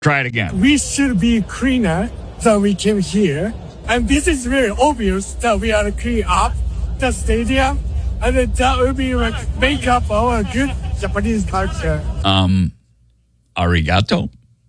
Try it again. We should be cleaner than we came here. And this is very obvious that we are clean up the stadium. And then that will be like make up our good Japanese culture. Arigato.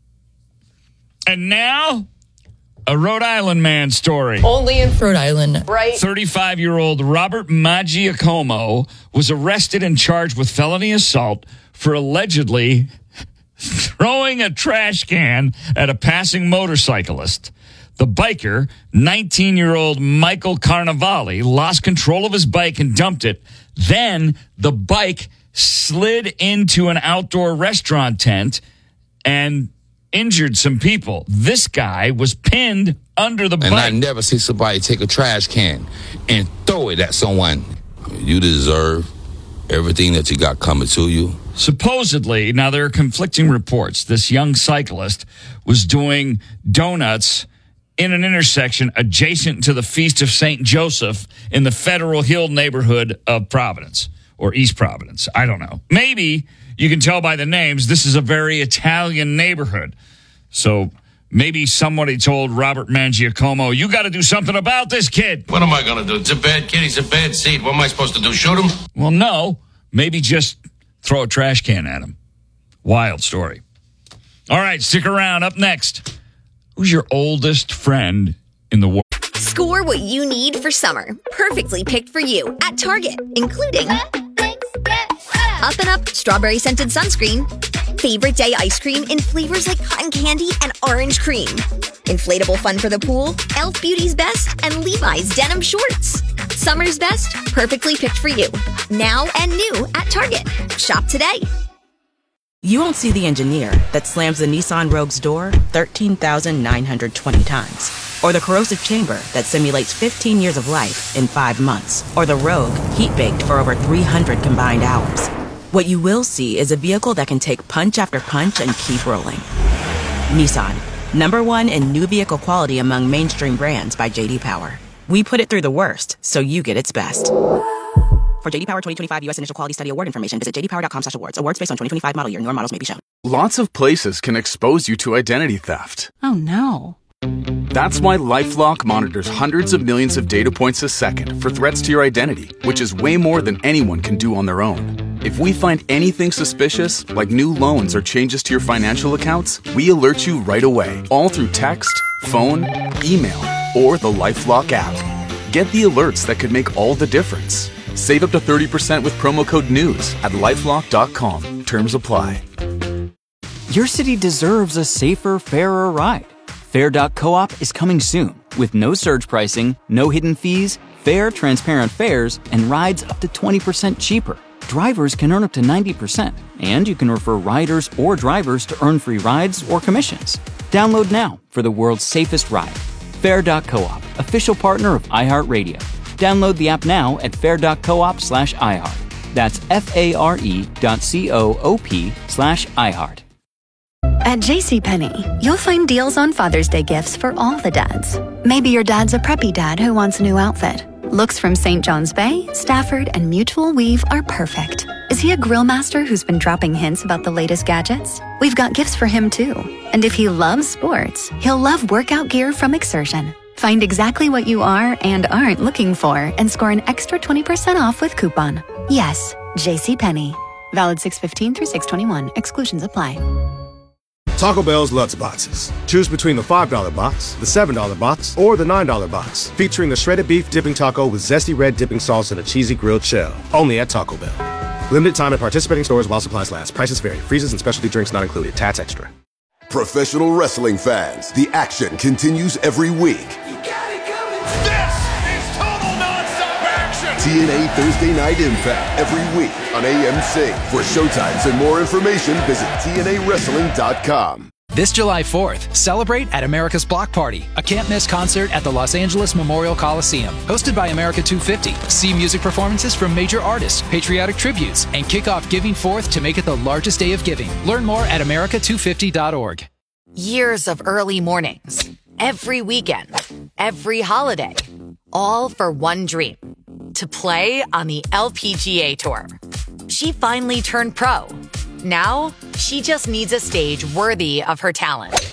And now, a Rhode Island man story. Only in Rhode Island, right? 35-year-old Robert Maggiacomo was arrested and charged with felony assault for allegedly throwing a trash can at a passing motorcyclist. The biker, 19-year-old Michael Carnavale, lost control of his bike and dumped it. Then the bike slid into an outdoor restaurant tent and injured some people. This guy was pinned under the bike. And I never see somebody take a trash can and throw it at someone. You deserve everything that you got coming to you. Supposedly, now there are conflicting reports. This young cyclist was doing donuts in an intersection adjacent to the Feast of St. Joseph in the Federal Hill neighborhood of Providence or East Providence. I don't know. Maybe you can tell by the names this is a very Italian neighborhood. So maybe somebody told Robert Maggiacomo, you got to do something about this kid. What am I going to do? It's a bad kid. He's a bad seed. What am I supposed to do? Shoot him? Well, no. Maybe just throw a trash can at him. Wild story. All right, stick around. Up next, who's your oldest friend in the world? Score what you need for summer. Perfectly picked for you at Target, including Up and Up strawberry scented sunscreen, favorite day ice cream in flavors like cotton candy and orange cream, inflatable fun for the pool, Elf Beauty's Best, and Levi's denim shorts. Summer's best, perfectly picked for you. Now and new at Target. Shop today. You won't see the engineer that slams the Nissan Rogue's door 13,920 times. Or the corrosive chamber that simulates 15 years of life in 5 months. Or the Rogue heat-baked for over 300 combined hours. What you will see is a vehicle that can take punch after punch and keep rolling. Nissan, #1 in new vehicle quality among mainstream brands by J.D. Power. We put it through the worst, so you get its best. For J.D. Power 2025 U.S. Initial Quality Study Award information, visit jdpower.com/awards. Awards based on 2025 model year. Newer models may be shown. Lots of places can expose you to identity theft. Oh, no. That's why LifeLock monitors hundreds of millions of data points a second for threats to your identity, which is way more than anyone can do on their own. If we find anything suspicious, like new loans or changes to your financial accounts, we alert you right away, all through text, phone, email, or the LifeLock app. Get the alerts that could make all the difference. Save up to 30% with promo code NEWS at LifeLock.com. Terms apply. Your city deserves a safer, fairer ride. Fair.coop is coming soon with no surge pricing, no hidden fees, fair, transparent fares, and rides up to 20% cheaper. Drivers can earn up to 90%, and you can refer riders or drivers to earn free rides or commissions. Download now for the world's safest ride. Fair.coop, official partner of iHeartRadio. Download the app now at fair.coop/iHeart. That's FARE.coop/iHeart. At JCPenney, you'll find deals on Father's Day gifts for all the dads. Maybe your dad's a preppy dad who wants a new outfit. Looks from St. John's Bay, Stafford, and Mutual Weave are perfect. Is he a grill master who's been dropping hints about the latest gadgets? We've got gifts for him too. And if he loves sports, he'll love workout gear from Exertion. Find exactly what you are and aren't looking for and score an extra 20% off with coupon. Yes, JCPenney. Valid 6/15 through 6/21. Exclusions apply. Taco Bell's Lutz Boxes. Choose between the $5 box, the $7 box, or the $9 box, featuring the shredded beef dipping taco with zesty red dipping sauce and a cheesy grilled shell. Only at Taco Bell. Limited time at participating stores while supplies last. Prices vary. Freezes and specialty drinks not included. Tax extra. Professional wrestling fans, the action continues every week. This is total non-stop action! TNA Thursday Night Impact every week on AMC. For showtimes and more information, visit TNAWrestling.com. This July 4th, celebrate at America's Block Party, a can't-miss concert at the Los Angeles Memorial Coliseum. Hosted by America 250, see music performances from major artists, patriotic tributes, and kick off Giving Forth to make it the largest day of giving. Learn more at America250.org. Years of early mornings, every weekend, every holiday, all for one dream, to play on the LPGA Tour. She finally turned pro, Now, she just needs a stage worthy of her talent.